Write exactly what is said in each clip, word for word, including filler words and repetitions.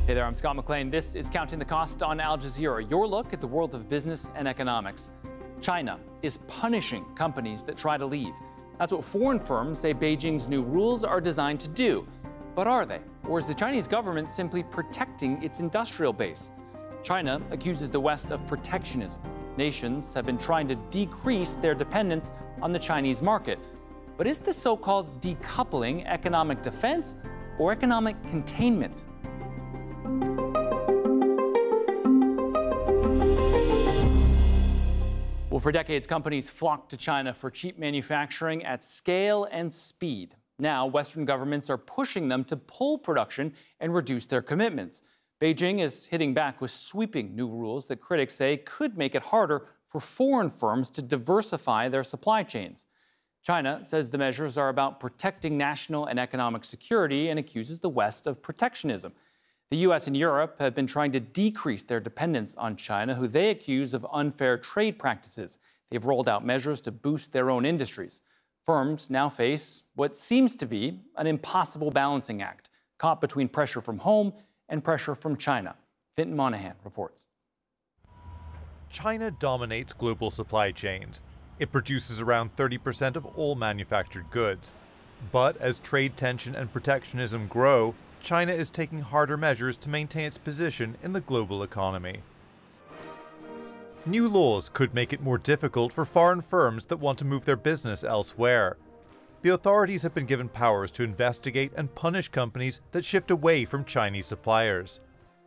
Hey there, I'm Scott McLean. This is Counting the Cost on Al Jazeera, your look at the world of business and economics. China is punishing companies that try to leave. That's what foreign firms say Beijing's new rules are designed to do. But are they? Or is the Chinese government simply protecting its industrial base? China accuses the West of protectionism. Nations have been trying to decrease their dependence on the Chinese market. But is this so-called decoupling economic defense or economic containment? Well, for decades, companies flocked to China for cheap manufacturing at scale and speed. Now, Western governments are pushing them to pull production and reduce their commitments. Beijing is hitting back with sweeping new rules that critics say could make it harder for foreign firms to diversify their supply chains. China says the measures are about protecting national and economic security and accuses the West of protectionism. The U S and Europe have been trying to decrease their dependence on China, who they accuse of unfair trade practices. They've rolled out measures to boost their own industries. Firms now face what seems to be an impossible balancing act, caught between pressure from home and pressure from China. Fintan Monahan reports. China dominates global supply chains. It produces around thirty percent of all manufactured goods. But as trade tension and protectionism grow, China is taking harder measures to maintain its position in the global economy. New laws could make it more difficult for foreign firms that want to move their business elsewhere. The authorities have been given powers to investigate and punish companies that shift away from Chinese suppliers.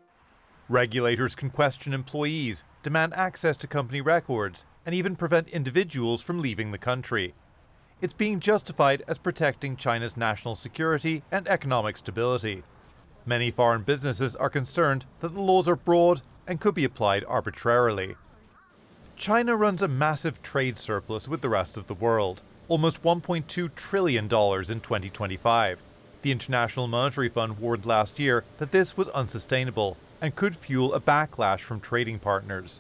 Regulators can question employees, demand access to company records, and even prevent individuals from leaving the country. It's being justified as protecting China's national security and economic stability. Many foreign businesses are concerned that the laws are broad and could be applied arbitrarily. China runs a massive trade surplus with the rest of the world, almost one point two trillion dollars in twenty twenty-five. The International Monetary Fund warned last year that this was unsustainable and could fuel a backlash from trading partners.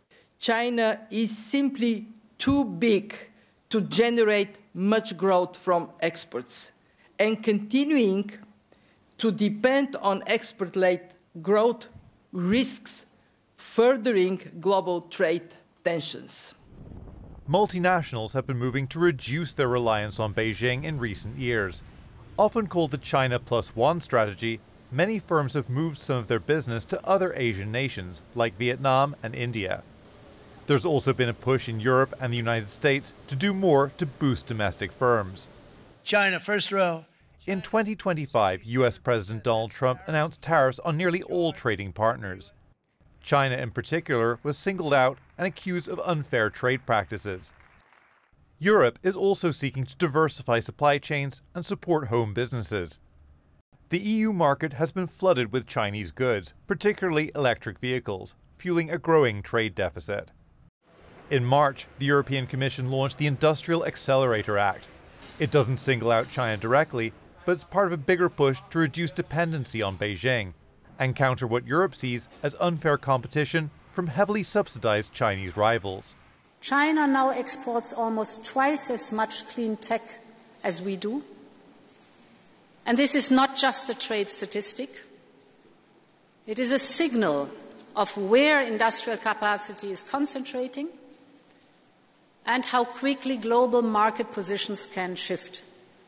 China is simply too big to generate much growth from exports, and continuing to depend on export-led growth risks furthering global trade tensions. Multinationals have been moving to reduce their reliance on Beijing in recent years. Often called the China Plus One strategy, many firms have moved some of their business to other Asian nations like Vietnam and India. There's also been a push in Europe and the United States to do more to boost domestic firms. China, first row. In twenty twenty-five, U S President Donald Trump announced tariffs on nearly all trading partners. China in particular was singled out and accused of unfair trade practices. Europe is also seeking to diversify supply chains and support home businesses. The E U market has been flooded with Chinese goods, particularly electric vehicles, fueling a growing trade deficit. In March, the European Commission launched the Industrial Accelerator Act. It doesn't single out China directly, but it's part of a bigger push to reduce dependency on Beijing and counter what Europe sees as unfair competition from heavily subsidized Chinese rivals. China now exports almost twice as much clean tech as we do. And this is not just a trade statistic. It is a signal of where industrial capacity is concentrating and how quickly global market positions can shift.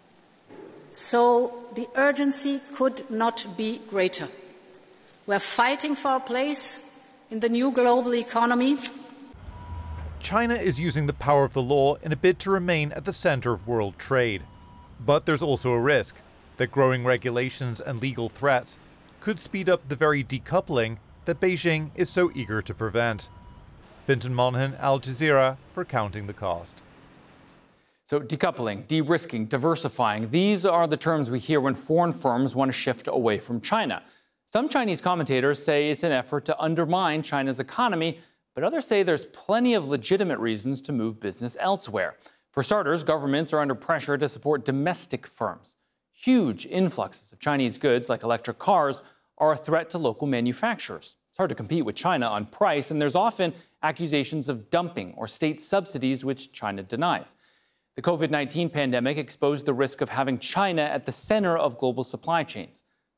So the urgency could not be greater. We're fighting for a place in the new global economy. China is using the power of the law in a bid to remain at the center of world trade. But there's also a risk that growing regulations and legal threats could speed up the very decoupling that Beijing is so eager to prevent. Fintan Monahan, Al Jazeera, for Counting the Cost. So decoupling, de-risking, diversifying, these are the terms we hear when foreign firms want to shift away from China. Some Chinese commentators say it's an effort to undermine China's economy, but others say there's plenty of legitimate reasons to move business elsewhere. For starters, governments are under pressure to support domestic firms. Huge influxes of Chinese goods, like electric cars, are a threat to local manufacturers. It's hard to compete with China on price, and there's often accusations of dumping or state subsidies, which China denies. The COVID nineteen pandemic exposed the risk of having China at the center of global supply chains.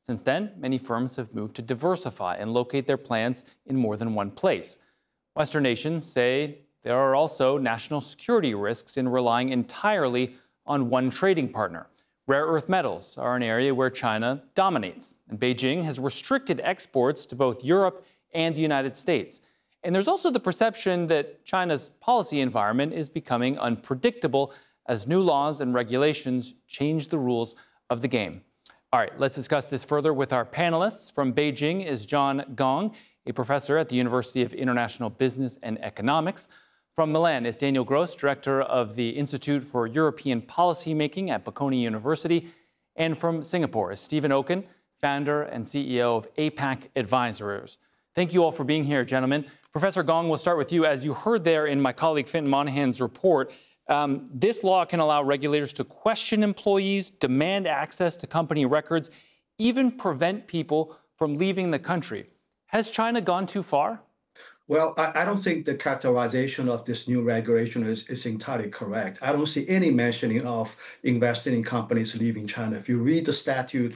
Since then, many firms have moved to diversify and locate their plants in more than one place. Western nations say there are also national security risks in relying entirely on one trading partner. Rare earth metals are an area where China dominates, and Beijing has restricted exports to both Europe and the United States. And there's also the perception that China's policy environment is becoming unpredictable as new laws and regulations change the rules of the game. All right, let's discuss this further with our panelists. From Beijing is John Gong, a professor at the University of International Business and Economics. From Milan is Daniel Gross, director of the Institute for European Policymaking at Bocconi University. And from Singapore is Stephen Okun, founder and C E O of APAC Advisors. Thank you all for being here, gentlemen. Professor Gong, we'll start with you. As you heard there in my colleague Fintan Monahan's report, um, this law can allow regulators to question employees, demand access to company records, even prevent people from leaving the country. Has China gone too far? Well, I, I don't think the characterization of this new regulation is, is entirely correct. I don't see any mentioning of investing in companies leaving China. If you read the statute